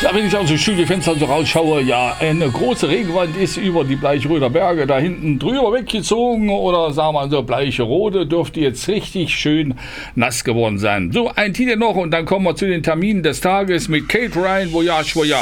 Ja, wenn ich aus dem Studiofenster so rausschaue, ja, eine große Regenwand ist über die Bleicheröder Berge da hinten drüber weggezogen oder sagen wir so, Bleicherode dürfte jetzt richtig schön nass geworden sein. So, ein Titel noch und dann kommen wir zu den Terminen des Tages mit Kate Ryan, Voyage, Voyage.